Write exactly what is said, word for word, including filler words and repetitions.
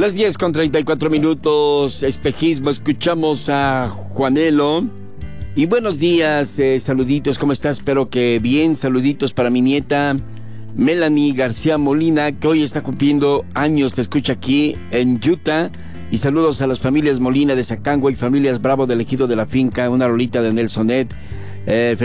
Las diez con treinta y cuatro minutos, espejismo, escuchamos a Juanelo. Y buenos días, eh, saluditos, ¿cómo estás? Espero que bien, saluditos para mi nieta Melanie García Molina, que hoy está cumpliendo años, te escucha aquí en Utah. Y saludos a las familias Molina de Zacangua y familias Bravo del Ejido de la Finca, una rolita de Nelsonet. Eh,